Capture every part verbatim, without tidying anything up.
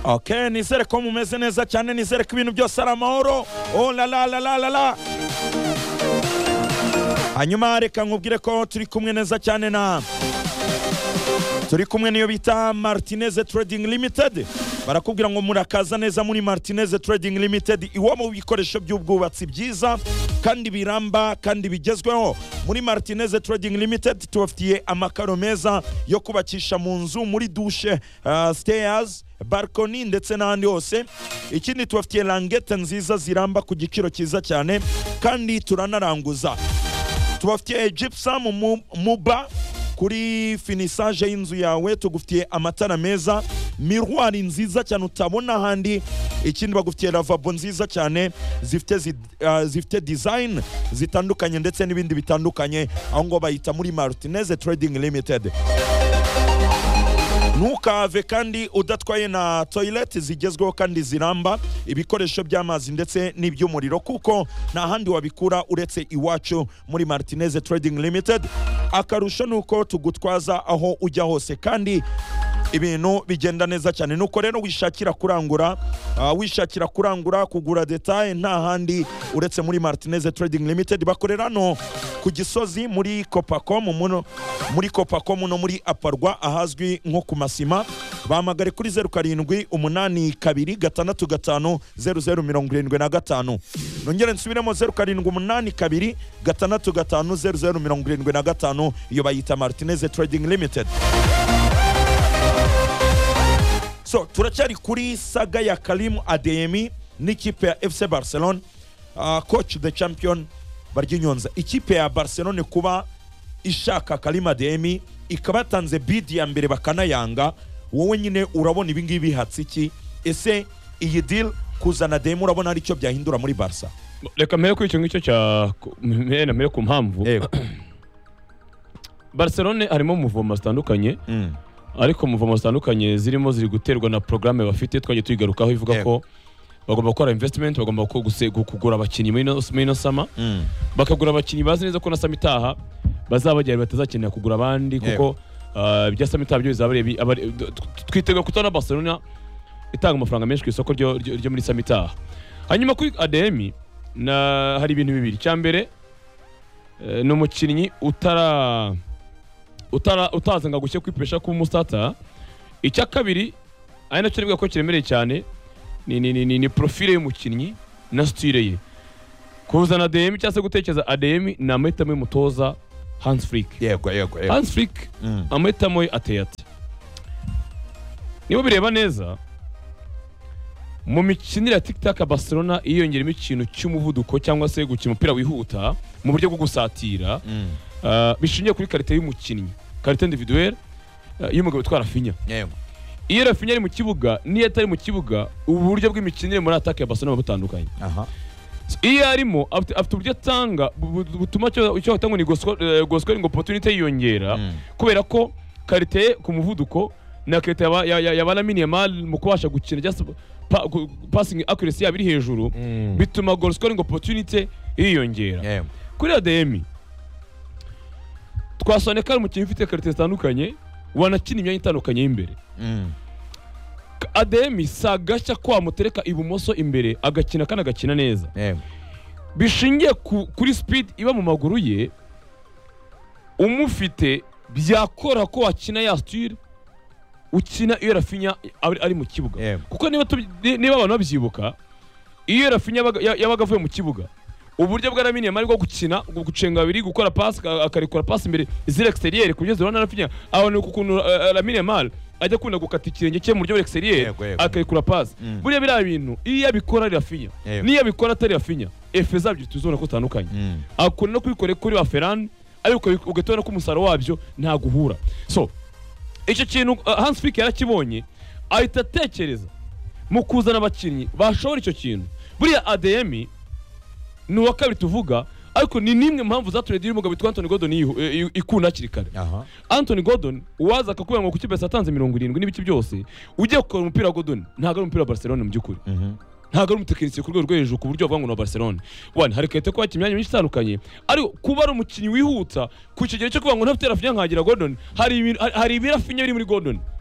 Okay, nizere ko mumeze neza cyane, nizere ko ibintu byose ari amahoro. Oh la la la la la la. Hanyuma reka nkubwire ko turi kumwe neza cyane na turi kumwe niyo bita Martinez Trading Limited. Barakubwira ngo murakaza neza muri Martinez Trading Limited, iwabo mu bikoresho by'ubwubatsi byiza kandi biramba kandi bigezweho. Muri Martinez Trading Limited tubafitiye amakaro meza yo kubakisha mu nzu, muri douche, uh, stairs, balcony ndetse n'ahandi hose. Ikindi tubafitiye langete nziza ziramba ku giciro cyiza cyane kandi turanaranguza. Tubafitiye gypsum muba kuri finissage y'inzu yawe, tugufitiye amatara meza, miroir nziza cyane utabona ahandi. Ikindi bagufitiye lavabo nziza cyane zifite zi, uh, zifite design zitandukanye ndetse n'ibindi bitandukanye, aho ngo bayita muri Martinez Trading Limited. Ntukave kandi udatwaye na toilet zigezweho kandi ziramba, ibikoresho by'amazi ndetse n'iby'umuriro, kuko nta handi wabikura uretse iwacu muri Martinez Trading Limited. Akarusho nuko tugutwaza aho ujya hose kandi ibintu bigenda neza cyane. Nuko rero wishakira kurangura uh, wishakira kurangura kugura detail nta handi uretse muri Martinez Trading Limited. Bakorera no ku Gisozi muri Copacom, muno muri Copacom no muri Aparwa ahazwi nko ku Masima. Bahamagare kuri zero karindwi umunani kabiri gatandatu gatanu zero zero mirongo irindwi na gatanu. Nongere nsubiremo zero karindwi umunani kabiri gatandatu gatanu zero zero mirongo irindwi na gatanu. Iyo bayita Martinez Trading Limited. So turacyari kuri saga ya Karim Adeyemi n'ikipe ya F C Barcelona. Uh, coach the champion Baryinyonza, ikipe ya Barcelona kuba ishaka Karim Adeyemi ikabatanze bid ya mbere bakanayanga, wowe nyine urabona ibi ngibi hatsi iki? Ese iyi deal kuzana Adeyemi urabona ari cyo byahindura muri Barca? Reka mpere kuri icyo ngicyo cya mpere mpere ku mpamvu. Barcelona harimo muvoma zitandukanye. Mm. Ariko muvoma zitandukanye zirimo ziri guterwa na programme bafite, twagiye tuyigarukaho ivuga yeah. ko bagomba gukora investment, bagomba kugura abakinnyi muri no sama. Mm. Bakagura abakinnyi bazi neza ko na sama itaha bazabajya batazakenera kugura abandi, kuko yeah. uh, bya sama itaha byo bizabare twitega kutana Barcelona itanga amafaranga menshi ku isoko ryo ryo muri sama itaha. Hanyuma kuri Adeyemi na hari ibintu bibiri. Cyambere uh, no mukinnyi utara utara utazanga gushye kwipesha ku mustata. Icya kabiri ari nacyo rivuga ko kiremereye cyane ni ni ni, ni profile y'umukinnyi na style ye. Kuzana Adeyemi cyase gutekereza Adeyemi na amahitamo y'umutoza Hans Flick. Yego yego yego. Hans Flick mm. amahitamo ateyate. Niba bireba neza mu mikinire ya TikTok Barcelona iyongeremo ikintu cy'umuvuduko cyangwa se gukina umupira wihuta mu buryo bwo gusatira. Mm. Uh, bishingiye kuri karite y'umukinnyi, karite individuelle uh, y'umugabo utwara Rafinha. Yego. Iyo Rafinha ari mu kibuga niyo atari mu kibuga, uburyo bw'imikinire muri attaque ya Barcelona butandukanye. Aha. So, iyo arimo afite uburyo atanga butuma cyo cyo atanga ni go scoring opportunity yiyongera. Mm. Kubera ko karite ku muvuduko na karite ya ya Lamine Yamal mu kubasha gukina just pa, passing accuracy yabiri hejuru. Mm. Bituma goal scoring opportunity yiyongera. Yeah. Kuri Adeyemi twasone kari umukinnyi ufite karite zitandukanye wanakina imyanya itandukanye imbere. Mm. Adeyemi sagashya ko amutereka ibumoso imbere agakina kandi agakina neza. Yeah. Bishingiye ku, kuri speed iba mu maguru ye, umufite byakora ko wakina ya style ukina iyo Rafinha ari, ari mu kibuga. Yeah. Kuko niba niba abantu babyibuka iyo Rafinha yabaga avuye mu kibuga, uburyo bwa Lamine Yamal bwo gukina gucenga babiri gukora pass akarekura pass imbere zire exterieur kugeza urana Rafinha abone kukuntu Lamine Yamal ajya kunda gukata ikirenge cye mu buryo exterieur akarekura pass. Mm. Buriya bira bintu iyo abikora Rafinha niyo abikora atari Rafinha efe zabyo tuzona ko tandukanye. Mm. Akunda no kubikora kuri wa Ferran ariko ugatona ko umusaro wabyo nta guhura. So icyo kintu uh, Hans Flick yarakibonye ahita atekereza mu kuzana abakinnyi bashobora icyo kintu. Buriya Adeyemi ni uwa kabiri tuvuga, ariko ni nimwe mpamvu zaturediye umugabo witwa Anthony Gordon ikuna hakiri kare. Anthony Gordon waza akakubwira ngo kuki Barca atanze mirongo irindwi n'ibiki byose ugiye gukora umupira wa Gordon ntago ari umupira wa Barcelona mu by'ukuri. Mm -hmm. Ntago ari umutekinisiye ku rwego rwo hejuru ku buryo bavuga ngo na Barcelona. One hari kete ko bakimyanya myinshi itandukanye, ariko kuba ari umukinnyi wihuta ku kigero cyo kuvuga ngo ntafite Rafinha nkagira Gordon, hari hari ibirafinya biri muri Gordon.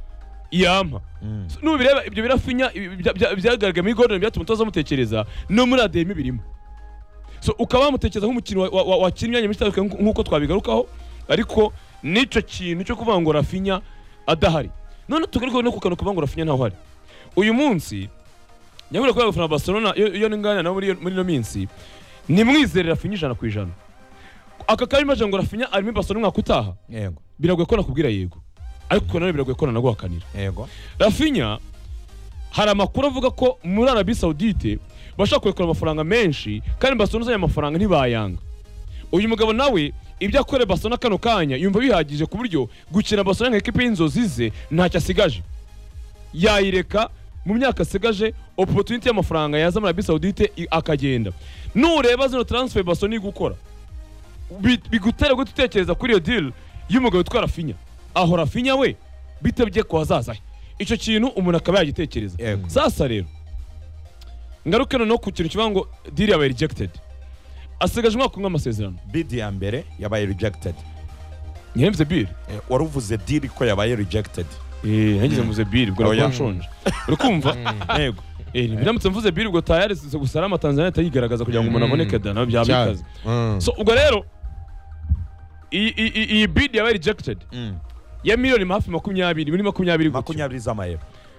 yampa nubireba ibyo birafinya byagaragaye muri Gordon byatuma umutoza mutekereza no muri Ademi birimo so ukaba mutekereza nk'umukino wakinnye imyanya myinshi nk'uko twabigarukaho ariko nico kintu cyo kuvuga ngo Rafinha adahari none tugaruka no kukano kuvuga ngo Rafinha ntaho hari uyu munsi nyabura ko abafana Barcelona iyo ningana na muri muri no minsi ni mwizere Rafinha ijana ku ijana aka kari maje ngo Rafinha ari muri Barcelona mwaka utaha yego biragoye ko nakubwira yego ariko none biragoye ko nanaguhakanira yego Rafinha hari amakuru avuga ko muri Arabie Saoudite bashaka kurekura amafaranga menshi kandi Barcelona uzanye amafaranga ntibayanga uyu mugabo nawe ibyo akore Barcelona kano kanya yumva bihagije ku buryo gukina Barcelona nk'ekipe y'inzozi ze ntacyo asigaje yayireka mu myaka asigaje opportunity y'amafaranga yaza muri Arabie Saoudite akagenda nureba zino transfer Barcelona igukora bigutera gutekereza kuri iyo deal y'umugabo witwa Rafinha aho Rafinha we bitebye ko hazaza icyo kintu umuntu akaba yagitekereza sasa rero ngaruke no ku kintu kivuga ngo deal yabaye rejected asigaje umwaka umwe amasezerano bid ya mbere yabaye rejected nyemze bill waruvuze deal ko yabaye rejected eh ngize mvuze bill ubwo nshonje urikumva yego eh biramutse mvuze bill ubwo tayari gusara Tanzania tayigaragaza kugira ngo umuntu aboneke dana byabikaze so ubwo rero iyi bid yabaye rejected ya miliyoni hafi makumyabiri muri makumyabiri makumyabiri z'amayero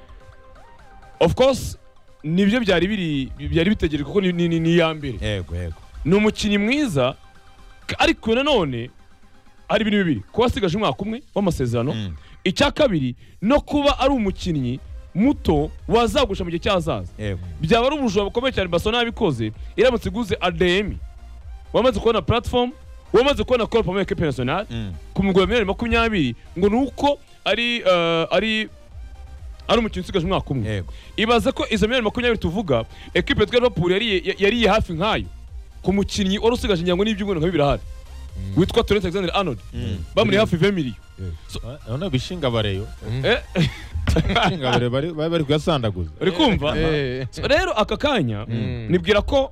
of course nibyo byari biri byari bitegereje kuko ni ni ya mbere yego yego ni umukinnyi mwiza ariko nanone ari ibintu bibiri kuba asigaje umwaka umwe w'amasezerano icya kabiri no kuba ari umukinnyi muto wazagusha mu gihe cyazaza byaba ari ubujura bukomeye cyane Barcelona yabikoze iramutse iguze Ademi wamaze kubona platform wamaze kubona call pour l'équipe nationale ku mugabo miliyoni makumyabiri ngo nuko ari ari ari umukinnyi usigaje umwaka umwe ibaze ko izo miliyoni makumyabiri tuvuga equipe ya Liverpool yari yari hafi nkayo ku mukinnyi wari usigaje nyango n'ibyumweru nka bibiri ahari witwa Trent Alexander-Arnold bamuri hafi vingt millions none bishinga bareyo eh bishinga bare bari bari kuyasandaguza uri kumva rero aka kanya nibwira ko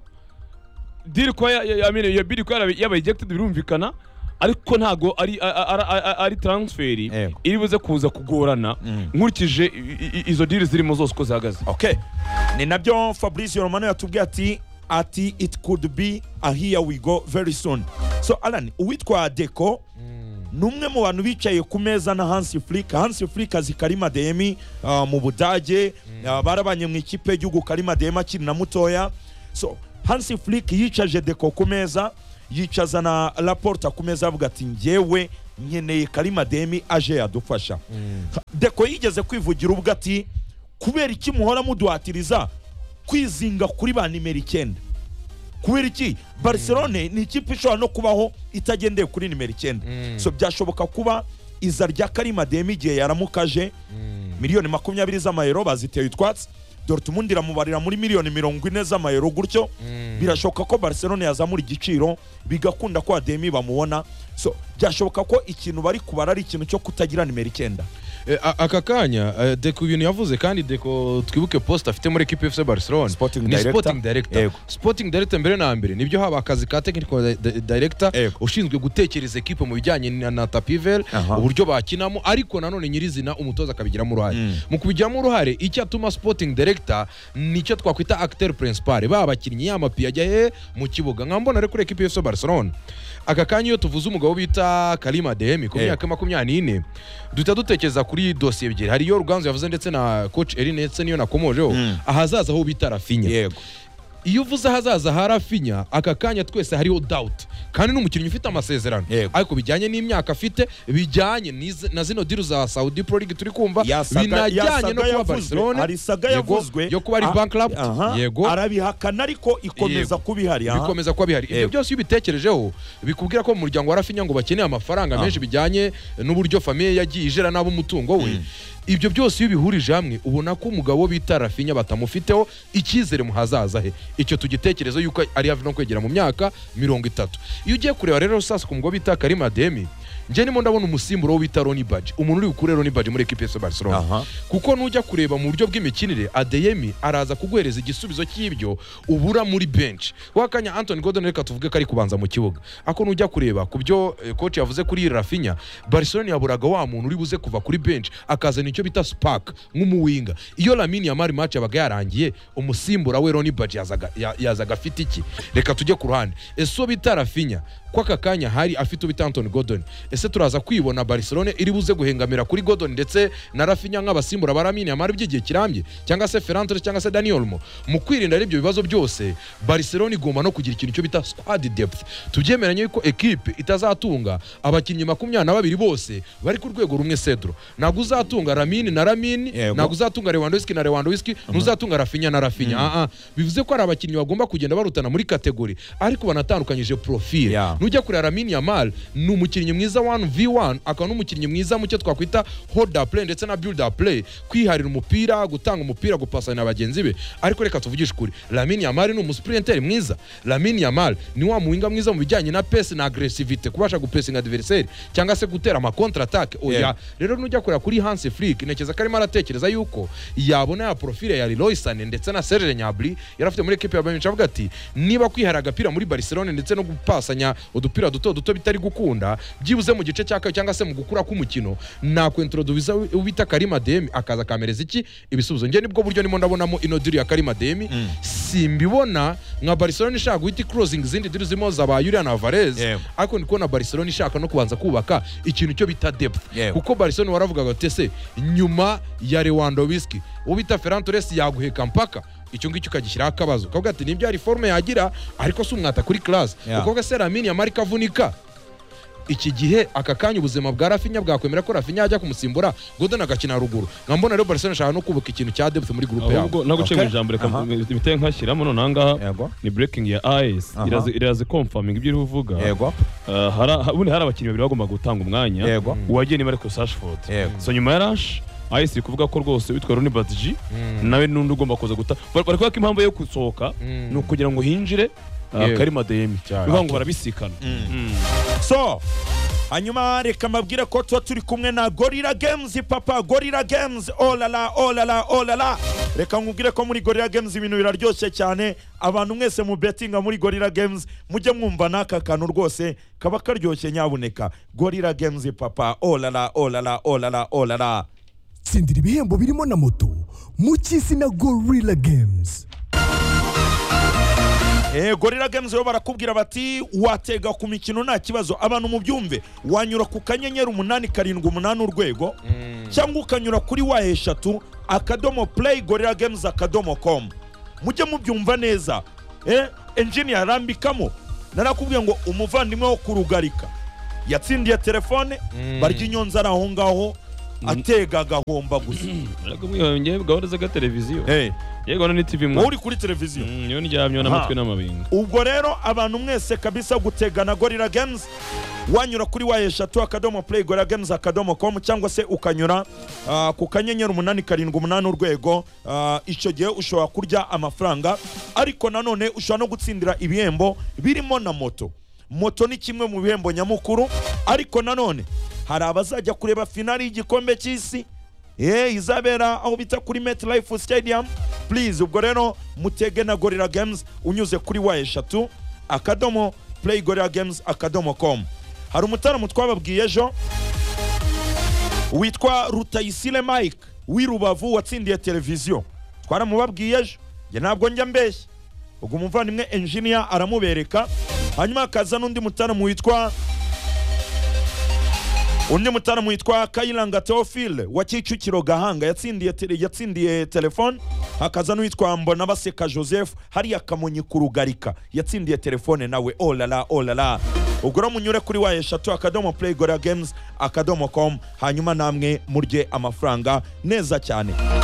deal ko yamene ya bid ko yaba rejected birumvikana ariko ntago ari ari transfer iri buze kuza kugorana nkurikije izo deal zirimo zose ko zihagaze okay ni nabyo Fabrizio Romano yatubwiye ati ati it could be a here we go very soon so Alan uwitwa Deco numwe mu bantu bicaye ku meza na Hansi Flick Hansi Flick azi Karim Adeyemi uh, mu Budage uh, barabanye mu ikipe y'ugu Karim Adeyemi akiri na mutoya so Hansi Flick yicaje Deco ku meza yicaza na Laporta ku meza avuga ati ngewe nkeneye Karim Adeyemi aje yadufasha mm. Deco yigeze kwivugira ubwo ati kubera iki muhora muduhatiriza kwizinga kuri ba nimero icyenda kubera iki Barcelona ni ikipe ishobora no kubaho itagendeye kuri nimero icyenda so byashoboka kuba iza rya Karim Adeyemi igihe yaramukaje miliyoni makumyabiri z'amayero baziteye utwatsi Dortmund iramubarira muri miliyoni mirongo ine z'amayero gutyo birashoboka ko Barcelona yazamura igiciro bigakunda ko Adeyemi bamubona so byashoboka ko ikintu bari kubara ari ikintu cyo kutagira nimero icyenda aka kanya Deco ibintu yavuze kandi Deco twibuke post afite muri equipe F C Barcelona sporting ni director. sporting director Ego. sporting director mbere na mbere nibyo haba akazi ka technical director Ego. ushinzwe gutekereza equipe mu bijyanye na tapivel uburyo bakinamo ariko nanone nyirizina umutoza akabigiramo uruhare mm. mu kubigiramo uruhare icyo atuma sporting director nicyo twakwita acteur principal baba bakinnyi yamapi ajya he mu kibuga nkambona rero kuri equipe F C Barcelona aka kanya iyo tuvuze umugabo bita Karim Adeyemi ku myaka makumyabiri n'ine duhita dutekereza kuri dossier ebyiri hari yo Ruganzu yavuze ndetse na coach Erin ndetse niyo nakomojeho mm. ahazaza aho bita Rafinha yego iyo uvuze ahazaza ha Rafinha aka kanya twese hariho doubt kandi n'umukinnyi ufite amasezerano ariko bijyanye n'imyaka afite bijyanye na zino deal za Saudi Pro League turi kumva binajyanye no kuba Barcelona hari saga yavuzwe yo kuba ari bankrupt yego arabihakana ariko ikomeza kubihari bikomeza kuba bihari ibyo byose iyo bitekerejeho bikubwira ko mu muryango wa Rafinha ngo bakeneye amafaranga menshi bijyanye n'uburyo famille yagiye ijera nabo umutungo we ibyo byose iyo bihurije hamwe ubona ko umugabo bita Rafinha batamufiteho icyizere mu hazaza he icyo tugitekerezo yuko ari hafi no kwegera mu myaka mirongo itatu iyo ugiye kureba rero sasa ku mugabo bita Karim Adeyemi nje nimo ndabona umusimburo wita Ronny Badge umuntu uri bukure Ronny Badge muri equipe ya Barcelona Aha. kuko nujya kureba mu buryo bw'imikinire Adeyemi araza kuguhereza igisubizo cy'ibyo ubura muri bench wakanya Anthony Gordon reka tuvuge ko ari kubanza mu kibuga ako nujya kureba kubyo eh, coach yavuze kuri Rafinha Barcelona yaburaga wa muntu uri buze kuva kuri bench akazana icyo bita spark nk'umuwinga iyo Lamine Yamal match yabaga yarangiye umusimbura we Ronny Badge yazaga ya- yazaga afite iki reka tujye ku ruhande eso bita Rafinha kwaka kanya hari afite ubita Anthony Gordon ese turaza kwibona Barcelona iri buze guhengamira kuri Gordon ndetse na Rafinha nk'abasimbura baramini amara by'igihe kirambye cyangwa se Ferran Torres cyangwa se Dani Olmo mu kwirinda ibyo bibazo byose Barcelona igomba no kugira ikintu cyo bita squad depth tubyemeranye yuko equipe itazatunga abakinnyi makumyabiri na babiri bose bari ku rwego rumwe Cedro ntabwo uzatunga Lamine na Lamine Yego. ntabwo uzatunga Lewandowski na Lewandowski ntuzatunga Rafinha na Rafinha ah ah bivuze ko ari abakinnyi bagomba kugenda barutana muri kategori ariko banatandukanyije profile Yeah. nujya kuri Lamine Yamal ni umukinnyi mwiza one v one akaba n'umukinnyi mwiza mu cyo twakwita hold up play ndetse na build up play kwiharira umupira gutanga umupira gupasana na bagenzi be ariko reka tuvugishe kuri Lamine Yamal ni umusprinter mwiza Lamine Yamal ni wa muwinga mwiza mu bijyanye na pace na aggressivity kubasha gupressing adversaire cyangwa se gutera ama counter attack oya Yeah. rero nujya kuri kuri Hans Flick nekeza karimo aratekereza yuko yabona ya profile ya Leroy Sané ndetse na Serge Gnabry yarafite muri equipe ya Bayern Munich avuga ati niba kwihara agapira muri Barcelona ndetse no gupasanya udupira duto duto bitari gukunda byibuze mu gice cyaka cyangwa se mu gukura k'umukino nako introduce ubita Karim Adeyemi akaza kamereza iki ibisubizo nge nibwo buryo nimo ndabonamo ino deal ya Karim Adeyemi Mm. simbibona nka Barcelona ishaka guhita crossing zindi deal zimo za ba Julian Alvarez Yeah. ariko ndiko na Barcelona ishaka no kubanza kubaka ikintu cyo bita depth Yeah. kuko Barcelona waravuga ngo tese nyuma ya Lewandowski ubita Ferran Torres yaguheka mpaka icyo ngicyo ukagishyiraho akabazo ukavuga ati nibyo ari forme yagira ariko si umwata kuri class Yeah. ukavuga se Lamine Yamal kavunika iki gihe aka kanya ubuzima bwa Rafinha bwakwemera ko Rafinha ajya kumusimbura Gordon agakina ruguru nkambona rero Barcelona shaka no kubaka ikintu cya depth muri groupe yabo ahubwo naguciye mu Okay. ijambo reka Aha. biteye nkashyiramo none ahangaha Yego. ni breaking ya eyes Aha. irazi irazi confirming ibyo uri kuvuga Yego. Uh, hara ubundi hari abakinnyi babiri bagomba gutanga umwanya Yego. uwagiye ni Marcus Rashford Yego. so nyuma ya Rash Ice iri kuvuga ko rwose witwa Ronny Badge nawe n'undi ugomba kuza guta bari kuvuga ko impamvu yo gusohoka Mm. ni ukugira ngo hinjire uh, Yego. Karim Adeyemi Cyane. bivuga ngo barabisikana Mm. Mm. so hanyuma reka mbabwire ko tuba turi kumwe na Gorilla Games papa Gorilla Games oh la la oh la la oh la la reka nkubwire ko muri Gorilla Games ibintu biraryoshye cyane abantu mwese mu bettinga muri Gorilla Games mujye mwumva n'aka kantu rwose kaba karyoshye nyabuneka Gorilla Games papa oh la la oh la la oh la la oh la la tsindira ibihembo birimo na moto mu cy'isi na Gorilla Games. Eh, Gorilla Games yo barakubwira bati watega ku mikino nta kibazo abantu mu byumve wanyura ku kanyenyeri umunani karindwi umunani urwego cyangwa ukanyura kuri wa eshatu akadomo play Gorilla Games akadomo com mujye mubyumva neza eh engineer rambikamo narakubwiye ngo umuvandimwe wo kurugarika yatsindiye telefone Mm. barya inyonza ari aho ngaho atega agahomba gusa ariko mwihonge gahunda za televiziyo eh yego ni T V wowe mwe uri kuri televiziyo Mm, niyo ndyamyo n'amatwi n'amabinga ubwo rero abantu mwese kabisa gutegana Gorilla Games wanyura kuri wa eshatu akadomo play Gorilla Games akadomo com cyangwa se ukanyura uh, ku kanyenyeri umunani karindwi umunani urwego uh, icyo gihe ushobora kurya amafaranga ariko nanone ushobora no gutsindira ibihembo birimo na moto moto ni kimwe mu bihembo nyamukuru ariko nanone hari abazajya kureba finali y'igikombe cy'isi eh izabera aho bita kuri MetLife Stadium please ubwo rero mutege na Gorilla Games unyuze kuri wa eshatu akadomo play Gorilla Games akadomo com hari umutaramu twababwiye ejo witwa Rutayisire Mike w'irubavu watsindiye televiziyo twaramubabwiye ejo njye ntabwo njya mbeshya ubwo umuvandimwe engineer aramubereka hanyuma akaza n'undi mutaramu witwa undi mutaramu witwa Kayiranga Theophile wa Kicukiro Gahanga yatsindiye tele, yatsindiye telefone hakaza n'uwitwa Mbona Baseka Joseph hariya Kamonyi kurugarika yatsindiye telefone nawe oh la la oh la la ubwo rero munyure kuri wa eshatu akadomo play Gorilla Games akadomo com hanyuma namwe murye amafaranga neza cyane